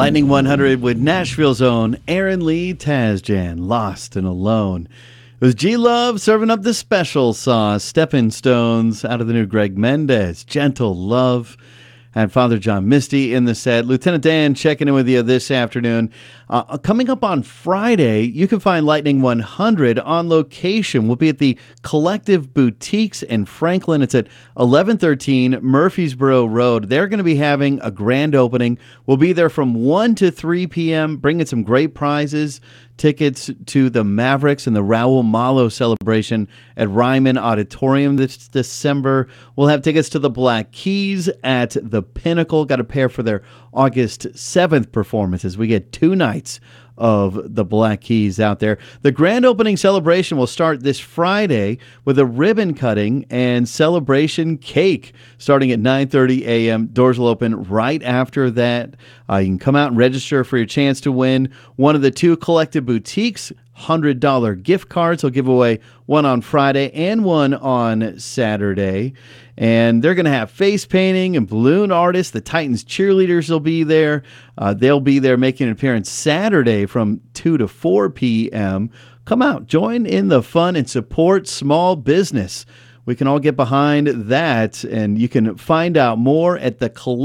Lightning 100 with Nashville's own Aaron Lee Tasjan, Lost and Alone. It was G-Love serving up the special sauce, Stepping Stones out of the new Greg Mendez, Gentle Love. And Father John Misty in the set. Lieutenant Dan checking in with you this afternoon. Coming up on Friday, you can find Lightning 100 on location. We'll be at the Collective Boutiques in Franklin. It's at 1113 Murfreesboro Road. They're going to be having a grand opening. We'll be there from 1 to 3 p.m., bringing some great prizes. Tickets to the Mavericks and the Raul Malo celebration at Ryman Auditorium this December. We'll have tickets to the Black Keys at the Pinnacle. Got a pair for their August 7th performances. We get 2 nights of the Black Keys out there. The grand opening celebration will start this Friday with a ribbon cutting and celebration cake starting at 9:30 a.m. Doors will open right after that. You can come out and register for your chance to win one of the 2 Collective Boutiques $100 gift cards. They'll give away one on Friday and one on Saturday. And they're going to have face painting and balloon artists. The Titans cheerleaders will be there. They'll be there making an appearance Saturday from 2 to 4 p.m. Come out, join in the fun, and support small business. We can all get behind that, and you can find out more at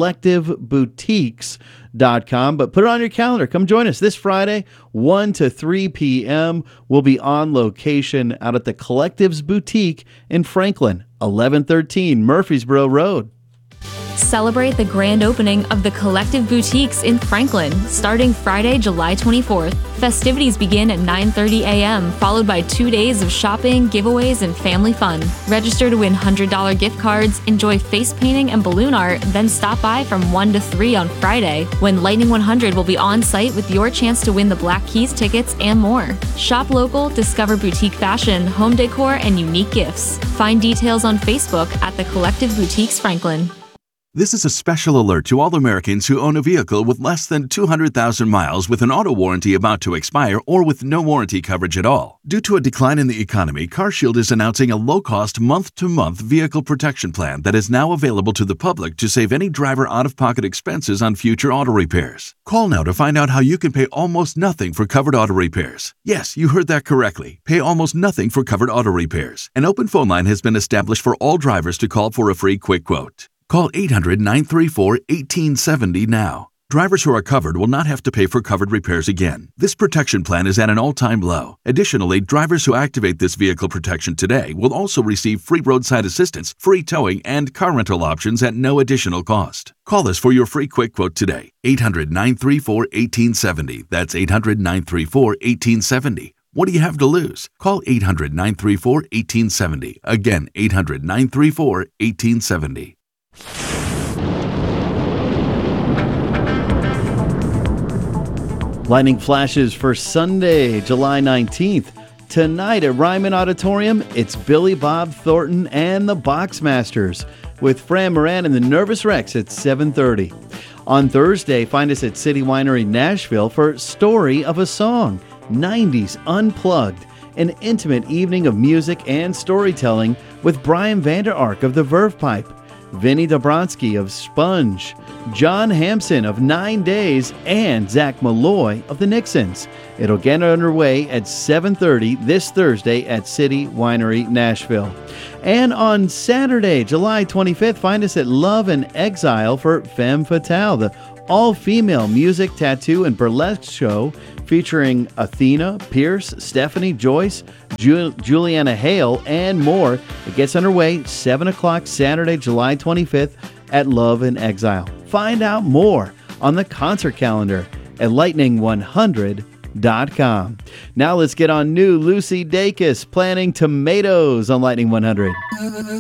thecollectiveboutiques.com. But put it on your calendar. Come join us this Friday, 1 to 3 p.m. We'll be on location out at the Collective's Boutique in Franklin, 1113 Murfreesboro Road. Celebrate the grand opening of the Collective Boutiques in Franklin, starting Friday, July 24th. Festivities begin at 9:30 a.m., followed by 2 days of shopping, giveaways, and family fun. Register to win $100 gift cards, enjoy face painting and balloon art, then stop by from 1 to 3 on Friday, when Lightning 100 will be on site with your chance to win the Black Keys tickets and more. Shop local, discover boutique fashion, home decor, and unique gifts. Find details on Facebook at the Collective Boutiques Franklin. This is a special alert to all Americans who own a vehicle with less than 200,000 miles with an auto warranty about to expire or with no warranty coverage at all. Due to a decline in the economy, CarShield is announcing a low-cost month-to-month vehicle protection plan that is now available to the public to save any driver out-of-pocket expenses on future auto repairs. Call now to find out how you can pay almost nothing for covered auto repairs. Yes, you heard that correctly. Pay almost nothing for covered auto repairs. An open phone line has been established for all drivers to call for a free quick quote. Call 800-934-1870 now. Drivers who are covered will not have to pay for covered repairs again. This protection plan is at an all-time low. Additionally, drivers who activate this vehicle protection today will also receive free roadside assistance, free towing, and car rental options at no additional cost. Call us for your free quick quote today. 800-934-1870. That's 800-934-1870. What do you have to lose? Call 800-934-1870. Again, 800-934-1870. Lightning flashes for Sunday, July 19th. Tonight at Ryman Auditorium, it's Billy Bob Thornton and the Boxmasters with Fran Moran and the Nervous Rex at 7:30. On Thursday, find us at City Winery Nashville for Story of a Song, 90s Unplugged, an intimate evening of music and storytelling with Brian Vander Ark of the Verve Pipe, Vinny Dobronsky of Sponge, John Hampson of 9 Days, and Zach Malloy of the Nixons. It'll get underway at 7:30 this Thursday at City Winery Nashville. And on Saturday, July 25th, find us at Love and Exile for Femme Fatale, the all-female music, tattoo, and burlesque show featuring Athena, Pierce, Stephanie, Joyce, Juliana Hale, and more. It gets underway 7 o'clock Saturday, July 25th at Love and Exile. Find out more on the concert calendar at lightning100.com. Now let's get on new Lucy Dacus planting tomatoes on Lightning 100.